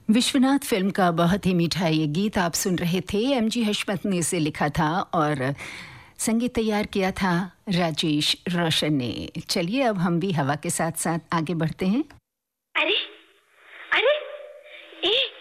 Vishwanath film का बहुत ही मीठा ये गीत आप सुन रहे थे। एमजी हशमत ने इसे लिखा था और संगीत तैयार किया था राजेश रोशन ने। चलिए अब हम भी हवा के साथ साथ आगे बढ़ते हैं। अरे अरे ए